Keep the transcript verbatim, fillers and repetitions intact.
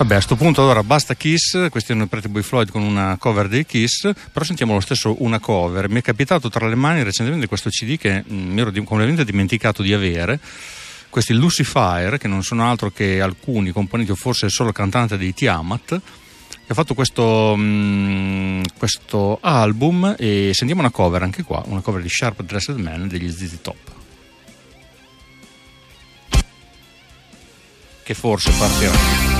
Vabbè, a sto punto allora basta Kiss, questi erano i Pretty Boy Floyd con una cover dei Kiss, però sentiamo lo stesso una cover. Mi è capitato tra le mani recentemente questo C D che mh, mi ero di- completamente dimenticato di avere, questi Lucifer, che non sono altro che alcuni componenti o forse solo il cantante dei Tiamat, che ha fatto questo, mh, questo album, e sentiamo una cover anche qua, una cover di Sharp Dressed Man degli Z Z Top, che forse partirà.